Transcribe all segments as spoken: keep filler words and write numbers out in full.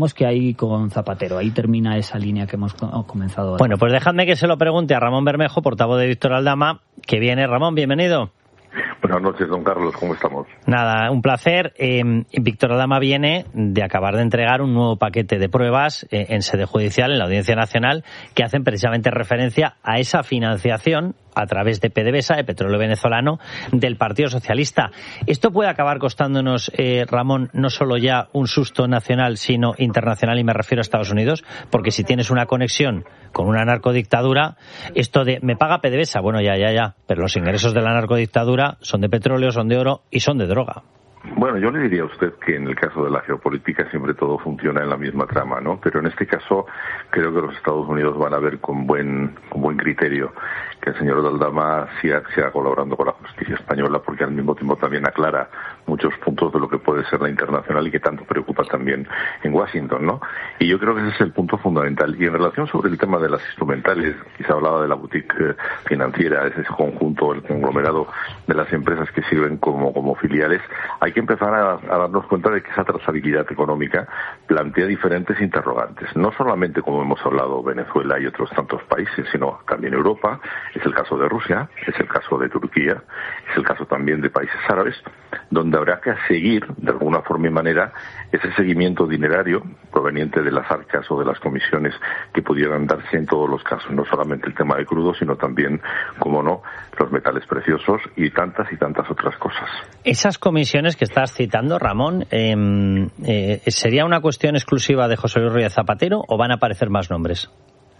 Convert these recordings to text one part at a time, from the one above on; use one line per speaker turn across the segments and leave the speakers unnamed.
que hay con Zapatero. Ahí termina esa línea que hemos comenzado.
Bueno, pues dejadme que se lo pregunte a Ramón Bermejo, portavoz de Víctor Aldama, que viene. Ramón, bienvenido.
Buenas noches, don Carlos, ¿cómo estamos?
Nada, un placer. Eh, Víctor Aldama viene de acabar de entregar un nuevo paquete de pruebas eh, en sede judicial, en la Audiencia Nacional, que hacen precisamente referencia a esa financiación a través de PDVSA, de petróleo venezolano, del Partido Socialista. Esto puede acabar costándonos, eh, Ramón, no solo ya un susto nacional, sino internacional, y me refiero a Estados Unidos, porque si tienes una conexión con una narcodictadura, esto de me paga PDVSA, bueno, ya, ya, ya, pero los ingresos de la narcodictadura son de petróleo, son de oro y son de droga.
Bueno, yo le diría a usted que en el caso de la geopolítica siempre todo funciona en la misma trama, ¿no? Pero en este caso creo que los Estados Unidos van a ver con buen con buen criterio que el señor Aldama siga, siga colaborando con la justicia española, porque al mismo tiempo también aclara muchos puntos de lo que puede ser la internacional y que tanto preocupa también en Washington, ¿no? Y yo creo que ese es el punto fundamental. Y en relación sobre el tema de las instrumentales, y se hablaba de la boutique financiera, ese conjunto, el conglomerado de las empresas que sirven como, como filiales, hay que empezar a, a darnos cuenta de que esa trazabilidad económica plantea diferentes interrogantes. No solamente, como hemos hablado, Venezuela y otros tantos países, sino también Europa. Es el caso de Rusia, es el caso de Turquía, es el caso también de países árabes, donde habrá que seguir, de alguna forma y manera, ese seguimiento dinerario proveniente de las arcas o de las comisiones que pudieran darse en todos los casos. No solamente el tema de crudo, sino también, como no, los metales preciosos y tantas y tantas otras cosas.
Esas comisiones que estás citando, Ramón, eh, eh, ¿sería una cuestión exclusiva de José Luis Rodríguez Zapatero o van a aparecer más nombres?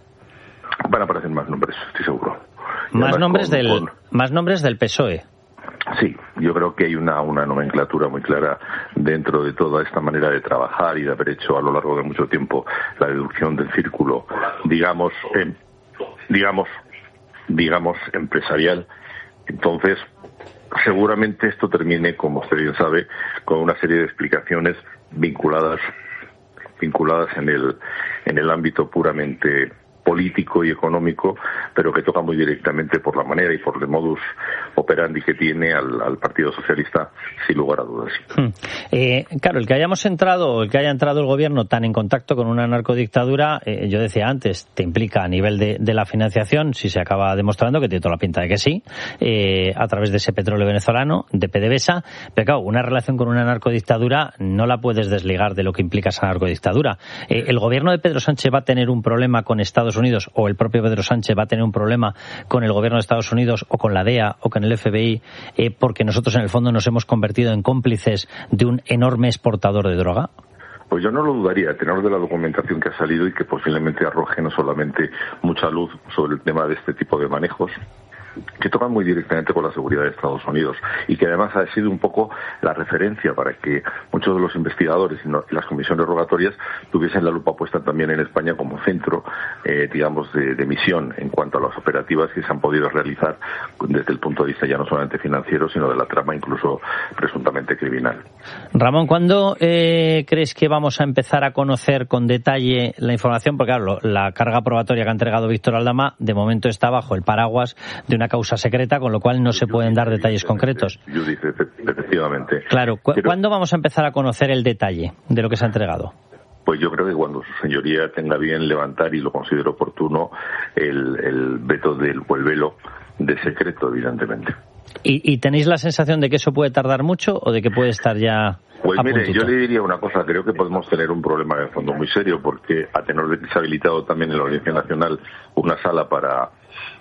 Van a aparecer más nombres, estoy seguro.
Más nombres,
con,
del,
con...
más nombres del P S O E.
Sí, yo creo que hay una, una nomenclatura muy clara dentro de toda esta manera de trabajar y de haber hecho a lo largo de mucho tiempo la deducción del círculo, digamos, eh, digamos, digamos, empresarial. Entonces, seguramente esto termine, como usted bien sabe, con una serie de explicaciones vinculadas, vinculadas en el, en el ámbito puramente político y económico, pero que toca muy directamente por la manera y por el modus operandi que tiene al, al Partido Socialista, sin lugar a dudas.
Hmm. Eh, claro, el que hayamos entrado, el que haya entrado el gobierno tan en contacto con una narcodictadura, eh, yo decía antes, te implica a nivel de, de la financiación, si se acaba demostrando, que tiene toda la pinta de que sí, eh, a través de ese petróleo venezolano, de PDVSA, pero claro, una relación con una narcodictadura no la puedes desligar de lo que implica esa narcodictadura. Eh, el gobierno de Pedro Sánchez va a tener un problema con Estados Unidos, o el propio Pedro Sánchez va a tener un problema con el gobierno de Estados Unidos o con la D E A o con el F B I, eh, porque nosotros en el fondo nos hemos convertido en cómplices de un enorme exportador de droga.
Pues yo no lo dudaría, a tenor de la documentación que ha salido y que posiblemente arroje no solamente mucha luz sobre el tema de este tipo de manejos, que tocan muy directamente con la seguridad de Estados Unidos y que además ha sido un poco la referencia para que muchos de los investigadores y las comisiones rogatorias tuviesen la lupa puesta también en España como centro, eh, digamos, de, de misión en cuanto a las operativas que se han podido realizar desde el punto de vista ya no solamente financiero, sino de la trama incluso presuntamente criminal.
Ramón, ¿cuándo eh, crees que vamos a empezar a conocer con detalle la información? Porque claro, la carga probatoria que ha entregado Víctor Aldama de momento está bajo el paraguas de una causa secreta, con lo cual no se pueden dar detalles concretos.
Yo dice, efectivamente.
Claro, ¿cu-
Pero,
¿cuándo vamos a empezar a conocer el detalle de lo que se ha entregado?
Pues yo creo que cuando su señoría tenga bien levantar, y lo considero oportuno, el, el veto del o el velo de secreto, evidentemente.
¿Y, ¿Y tenéis la sensación de que eso puede tardar mucho o de que puede estar ya
Pues
a
mire,
puntito?
yo le diría una cosa, creo que podemos tener un problema de fondo muy serio, porque a tenor de que se ha habilitado también en la Audiencia Nacional una sala para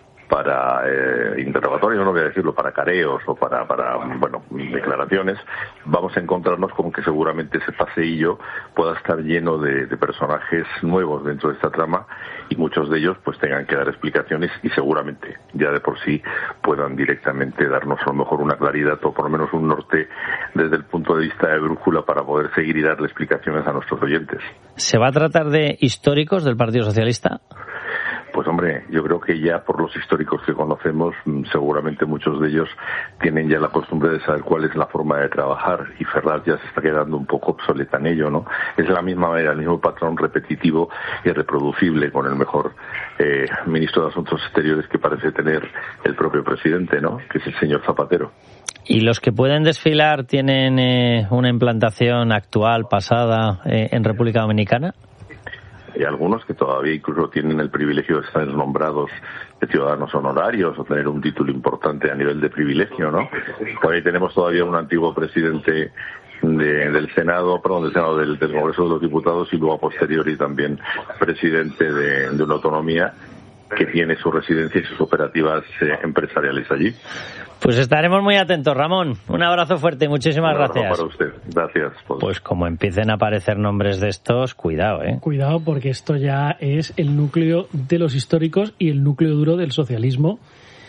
para eh, interrogatorios, no voy a decirlo, para careos o para, para bueno, declaraciones, vamos a encontrarnos con que seguramente ese paseillo pueda estar lleno de, de personajes nuevos dentro de esta trama y muchos de ellos pues tengan que dar explicaciones y seguramente ya de por sí puedan directamente darnos a lo mejor una claridad o por lo menos un norte desde el punto de vista de brújula para poder seguir y darle explicaciones a nuestros oyentes.
¿Se va a tratar de históricos del Partido Socialista?
Pues hombre, yo creo que ya por los históricos que conocemos, seguramente muchos de ellos tienen ya la costumbre de saber cuál es la forma de trabajar y Ferraz ya se está quedando un poco obsoleta en ello, ¿no? Es la misma manera, el mismo patrón repetitivo y reproducible con el mejor eh, ministro de Asuntos Exteriores que parece tener el propio presidente, ¿no? Que es el señor Zapatero.
¿Y los que pueden desfilar tienen eh, una implantación actual, pasada, eh, en República Dominicana?
Hay algunos que todavía incluso tienen el privilegio de estar nombrados de ciudadanos honorarios o tener un título importante a nivel de privilegio, ¿no? Por ahí tenemos todavía un antiguo presidente de, del Senado, perdón, del Senado, del, del Congreso de los Diputados y luego a posteriori también presidente de, de una autonomía que tiene su residencia y sus operativas eh, empresariales allí.
Pues estaremos muy atentos, Ramón. Un abrazo fuerte y muchísimas
Un abrazo
gracias.
para usted. Gracias. Pues.
pues como empiecen a aparecer nombres de estos, cuidado, ¿eh?
Cuidado, porque esto ya es el núcleo de los históricos y el núcleo duro del socialismo.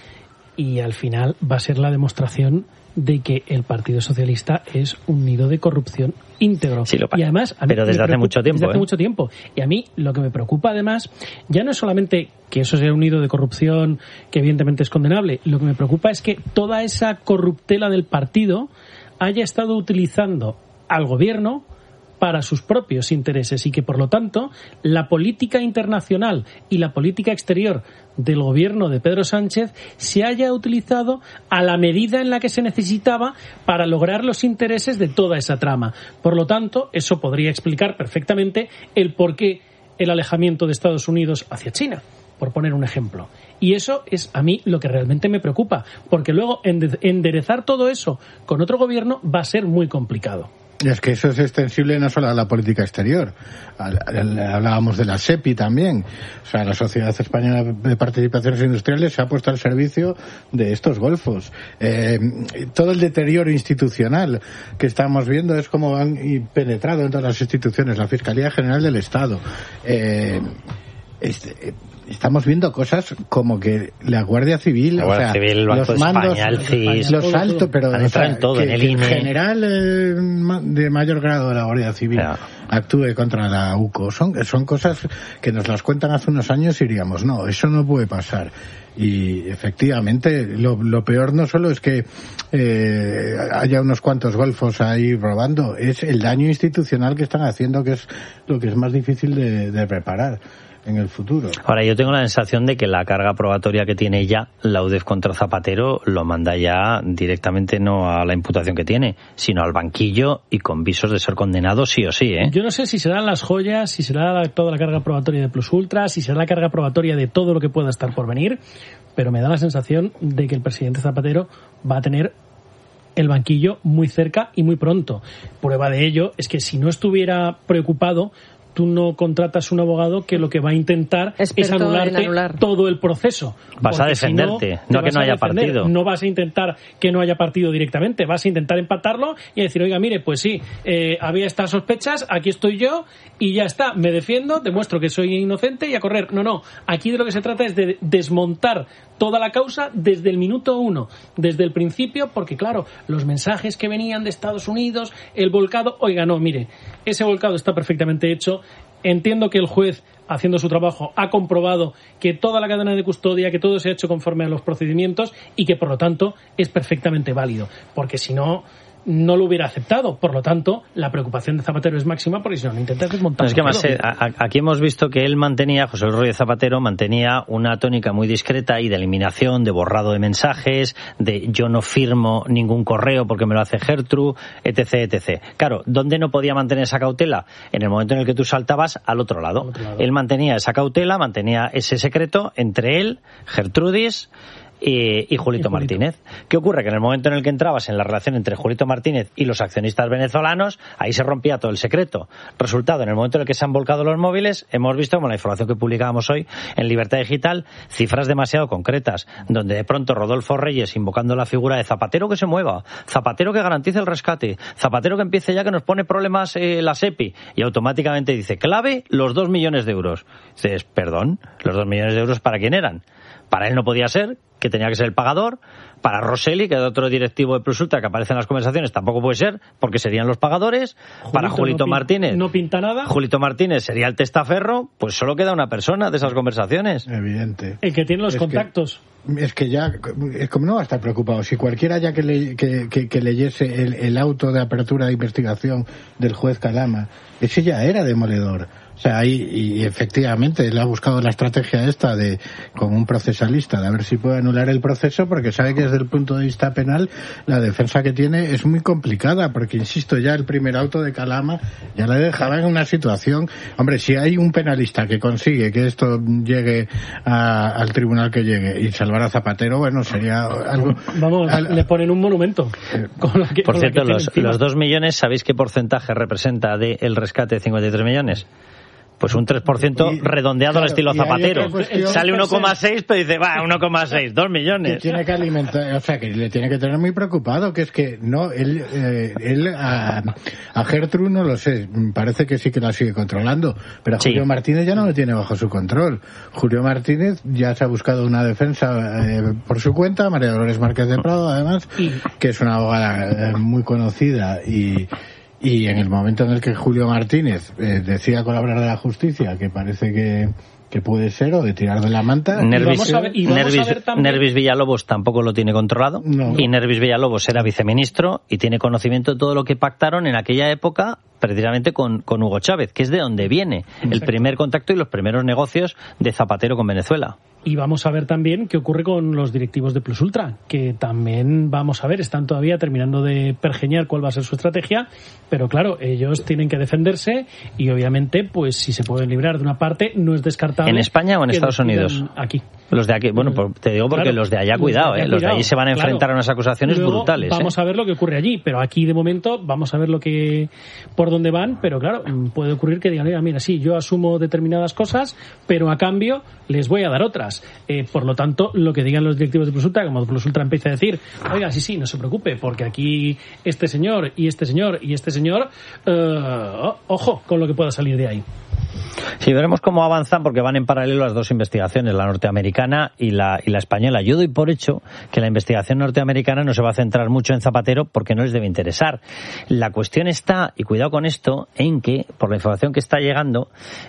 Y al final va a ser la demostración de que el Partido Socialista es un nido de corrupción íntegro.
Sí, lo
y además, a mí
pero desde hace mucho tiempo.
Desde hace
¿eh?
mucho tiempo. Y a mí lo que me preocupa además, ya no es solamente que eso sea un nido de corrupción, que evidentemente es condenable, lo que me preocupa es que toda esa corruptela del partido haya estado utilizando al gobierno para sus propios intereses y que, por lo tanto, la política internacional y la política exterior del gobierno de Pedro Sánchez se haya utilizado a la medida en la que se necesitaba para lograr los intereses de toda esa trama. Por lo tanto, eso podría explicar perfectamente el por qué el alejamiento de Estados Unidos hacia China, por poner un ejemplo. Y eso es a mí lo que realmente me preocupa, porque luego enderezar todo eso con otro gobierno va a ser muy complicado.
Y es que eso es extensible no solo a la política exterior. Hablábamos de la SEPI también. O sea, la Sociedad Española de Participaciones Industriales se ha puesto al servicio de estos golfos. Eh, todo el deterioro institucional que estamos viendo es como han penetrado en todas las instituciones. La Fiscalía General del Estado. Eh, este, Estamos viendo cosas como que la Guardia Civil,
la Guardia
o sea,
Civil, el Banco
los
de
mandos,
España, el C I S,
los altos, pero o sea,
en todo,
que,
en el
que
I N E.
el general eh, de mayor grado de la Guardia Civil
ya.
actúe contra la U C O. Son, son cosas que nos las cuentan hace unos años y diríamos, no, eso no puede pasar. Y efectivamente, lo, lo peor no solo es que eh, haya unos cuantos golfos ahí robando, es el daño institucional que están haciendo, que es lo que es más difícil de, de reparar en el futuro.
Ahora, yo tengo la sensación de que la carga probatoria que tiene ya la U D E F contra Zapatero lo manda ya directamente no a la imputación que tiene, sino al banquillo y con visos de ser condenado sí o sí, ¿eh?
Yo no sé si serán las joyas, si será la, toda la carga probatoria de Plus Ultra, si será la carga probatoria de todo lo que pueda estar por venir, pero me da la sensación de que el presidente Zapatero va a tener el banquillo muy cerca y muy pronto. Prueba de ello es que si no estuviera preocupado, tú no contratas un abogado que lo que va a intentar
Experto
es anularte
anular.
todo el proceso.
Vas a defenderte,
Si no,
no que no haya
defender.
partido.
No vas a intentar que no haya partido directamente, vas a intentar empatarlo y decir, oiga, mire, pues sí, eh, había estas sospechas, aquí estoy yo y ya está, me defiendo, demuestro que soy inocente y a correr. No, no, aquí de lo que se trata es de desmontar toda la causa desde el minuto uno, desde el principio, porque claro, los mensajes que venían de Estados Unidos, el volcado, oiga, no, mire, ese volcado está perfectamente hecho. Entiendo que el juez, haciendo su trabajo, ha comprobado que toda la cadena de custodia, que todo se ha hecho conforme a los procedimientos y que, por lo tanto, es perfectamente válido. Porque si no, no lo hubiera aceptado. Por lo tanto, la preocupación de Zapatero es máxima porque si no, no intentas desmontar.
No, es que más, eh, a, aquí hemos visto que él mantenía, José Luis Rodríguez Zapatero mantenía una tónica muy discreta y de eliminación, de borrado de mensajes, de yo no firmo ningún correo porque me lo hace Gertrude, etc, etcétera. Claro, ¿dónde no podía mantener esa cautela? En el momento en el que tú saltabas al otro lado. Al otro lado. Él mantenía esa cautela, mantenía ese secreto entre él, Gertrudis y, y Julito y Martínez. ¿Qué ocurre? Que en el momento en el que entrabas en la relación entre Julito Martínez y los accionistas venezolanos, ahí se rompía todo el secreto. Resultado, en el momento en el que se han volcado los móviles, hemos visto, como la información que publicábamos hoy en Libertad Digital, cifras demasiado concretas, donde de pronto Rodolfo Reyes, invocando la figura de Zapatero que se mueva, Zapatero que garantice el rescate, Zapatero que empiece ya que nos pone problemas eh, la SEPI, y automáticamente dice, clave, los dos millones de euros. Dices, perdón, ¿los dos millones de euros para quién eran? Para él no podía ser, que tenía que ser el pagador. Para Rosselli, que es otro directivo de Plus Ultra que aparece en las conversaciones, tampoco puede ser, porque serían los pagadores. Julito, para Julito
no
Martínez.
No pinta nada.
Julito Martínez sería el testaferro, pues solo queda una persona de esas conversaciones.
Evidente.
El que tiene los
es
contactos.
Que, es que ya, es como no va a estar preocupado. Si cualquiera ya que, le, que, que, que leyese el, el auto de apertura de investigación del juez Calama, ese ya era demoledor. O sea, ahí, y efectivamente, él ha buscado la estrategia esta de, con un procesalista, de a ver si puede anular el proceso, porque sabe que desde el punto de vista penal la defensa que tiene es muy complicada, porque, insisto, ya el primer auto de Calama ya le dejaba en una situación... Hombre, si hay un penalista que consigue que esto llegue a, al tribunal que llegue y salvar a Zapatero, bueno, sería algo...
Vamos,
al,
le ponen un monumento. Con la que,
por
con
cierto,
la que
los, los dos millones, ¿sabéis qué porcentaje representa del rescate de cincuenta y tres millones? Pues un tres por ciento
y,
redondeado
claro,
al estilo Zapatero. Sale uno coma seis, pero dice, va, uno coma seis, dos millones.
Que tiene que alimentar, o sea, que le tiene que tener muy preocupado, que es que no, él, eh, él a, a Gertrude no lo sé, parece que sí que la sigue controlando, pero a
sí.
Julio Martínez ya no lo tiene bajo su control. Julio Martínez ya se ha buscado una defensa eh, por su cuenta, María Dolores Márquez de Prado, además, que es una abogada eh, muy conocida y... Y en el momento en el que Julio Martínez eh, decía colaborar de la justicia, que parece que, que puede ser, o de tirar de la manta...
Nervis,
ver,
Nervis, también... Nervis Villalobos tampoco lo tiene controlado. No. Y Nervis Villalobos era viceministro y tiene conocimiento de todo lo que pactaron en aquella época, precisamente con, con Hugo Chávez, que es de donde viene Exacto. el primer contacto y los primeros negocios de Zapatero con Venezuela.
Y vamos a ver también qué ocurre con los directivos de Plus Ultra, que también vamos a ver, están todavía terminando de pergeñar cuál va a ser su estrategia, pero claro, ellos tienen que defenderse y obviamente, pues si se pueden librar de una parte, no es descartable.
¿En España o en Estados Unidos?
Aquí.
Los de aquí, bueno, te digo porque claro, los de allá, cuidado, los de, allá, eh, los de allí se van a enfrentar claro. a unas acusaciones
Luego,
brutales.
Vamos
eh.
a ver lo que ocurre allí, pero aquí de momento vamos a ver lo que por dónde van, pero claro, puede ocurrir que digan, mira, sí, yo asumo determinadas cosas, pero a cambio les voy a dar otras. Eh, por lo tanto, lo que digan los directivos de Plus Ultra, como Plus Ultra empieza a decir, oiga, sí, sí, no se preocupe, porque aquí este señor y este señor y este señor, uh, ojo con lo que pueda salir de ahí.
Sí, veremos cómo avanzan porque van en paralelo las dos investigaciones, la norteamericana y la, y la española. Yo doy por hecho que la investigación norteamericana no se va a centrar mucho en Zapatero porque no les debe interesar. La cuestión está, y cuidado con esto, en que, por la información que está llegando,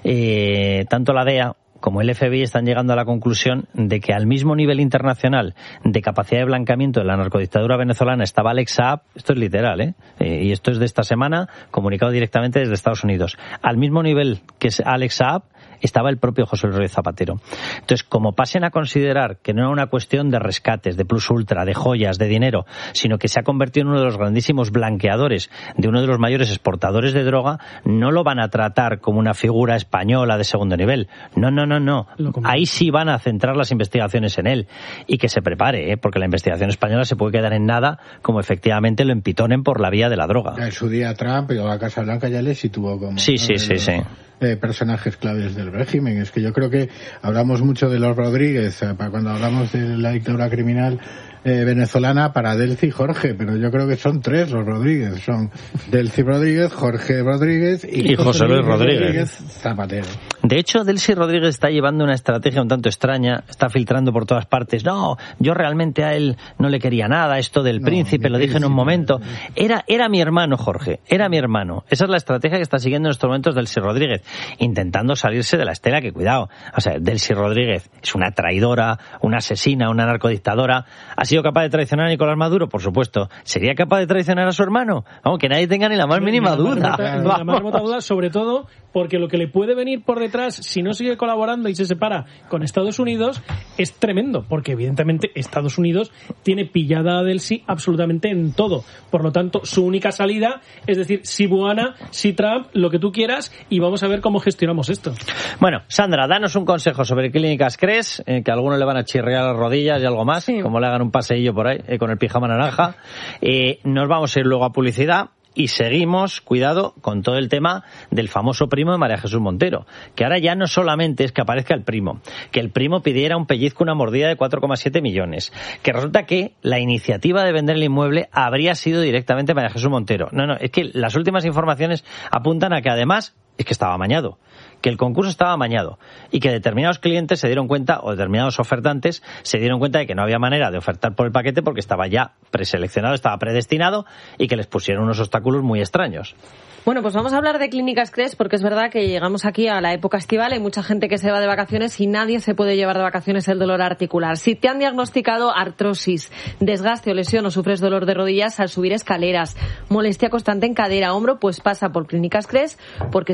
eh, tanto la D E A como el F B I están llegando a la conclusión de que al mismo nivel internacional de capacidad de blanqueamiento de la narcodictadura venezolana estaba Alex Saab, esto es literal, ¿eh? eh y esto es de esta semana, comunicado directamente desde Estados Unidos. Al mismo nivel que es Alex Saab estaba el propio José Luis Rodríguez Zapatero. Entonces, como pasen a considerar que no era una cuestión de rescates, de plus ultra, de joyas, de dinero, sino que se ha convertido en uno de los grandísimos blanqueadores de uno de los mayores exportadores de droga, no lo van a tratar como una figura española de segundo nivel. No, no, no, no. Ahí sí van a centrar las investigaciones en él. Y que se prepare, ¿eh? Porque la investigación española se puede quedar en nada, como efectivamente lo empitonen por la vía de la droga.
En su día Trump y la Casa Blanca ya le situó como...
Sí, sí, sí, sí.
Eh, personajes claves del régimen. Es que yo creo que hablamos mucho de los Rodríguez, eh, cuando hablamos de la dictadura criminal eh, venezolana, para Delcy y Jorge, pero yo creo que son tres los Rodríguez. Son Delcy Rodríguez, Jorge Rodríguez y,
y José Luis Rodríguez. Rodríguez
Zapatero.
De hecho, Delcy Rodríguez está llevando una estrategia un tanto extraña, está filtrando por todas partes. No, yo realmente a él no le quería nada, esto del no, príncipe, lo dije en un momento. Era, era mi hermano, Jorge, era mi hermano. Esa es la estrategia que está siguiendo en estos momentos Delcy Rodríguez, intentando salirse de la estela, que cuidado. O sea, Delcy Rodríguez es una traidora, una asesina, una narcodictadora. ¿Ha sido capaz de traicionar a Nicolás Maduro? Por supuesto. ¿Sería capaz de traicionar a su hermano? Vamos, que nadie tenga ni la más mínima duda.
Ni la más remota duda, sobre todo porque lo que le puede venir por detrás, si no sigue colaborando y se separa con Estados Unidos, es tremendo, porque evidentemente Estados Unidos tiene pillada a Delcy absolutamente en todo. Por lo tanto, su única salida es decir, si Buana, si Trump, lo que tú quieras, y vamos a ver cómo gestionamos esto.
Bueno, Sandra, danos un consejo sobre Clínicas Cres, eh, que a algunos le van a chirriar las rodillas y algo más, sí. Como le hagan un paseillo por ahí, eh, con el pijama naranja. Eh, nos vamos a ir luego a publicidad. Y seguimos, cuidado, con todo el tema del famoso primo de María Jesús Montero, que ahora ya no solamente es que aparezca el primo, que el primo pidiera un pellizco, una mordida de cuatro coma siete millones, que resulta que la iniciativa de vender el inmueble habría sido directamente María Jesús Montero. No, no, es que las últimas informaciones apuntan a que además es que estaba amañado, que el concurso estaba amañado y que determinados clientes se dieron cuenta, o determinados ofertantes se dieron cuenta de que no había manera de ofertar por el paquete porque estaba ya preseleccionado, estaba predestinado, y que les pusieron unos obstáculos muy extraños.
Bueno, pues vamos a hablar de Clínicas Cres, porque es verdad que llegamos aquí a la época estival, hay mucha gente que se va de vacaciones y nadie se puede llevar de vacaciones el dolor articular. Si te han diagnosticado artrosis, desgaste o lesión, o sufres dolor de rodillas al subir escaleras, molestia constante en cadera, hombro, pues pasa por Clínicas Cres, porque son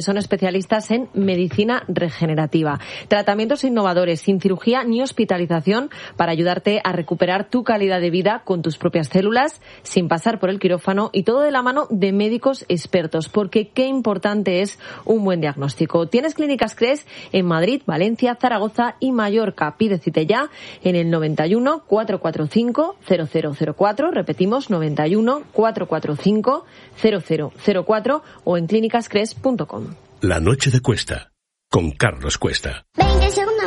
son especialistas en medicina regenerativa. Tratamientos innovadores, sin cirugía ni hospitalización, para ayudarte a recuperar tu calidad de vida con tus propias células, sin pasar por el quirófano, y todo de la mano de médicos expertos, porque qué importante es un buen diagnóstico. Tienes Clínicas Cres en Madrid, Valencia, Zaragoza y Mallorca. Pide cita ya en el noventa y uno, cuatrocientos cuarenta y cinco, cero cero cero cuatro, repetimos, noventa y uno, cuatrocientos cuarenta y cinco, cero cero cero cuatro, o en clínicas cres punto com.
La noche de Cuesta, con Carlos Cuesta.
veinte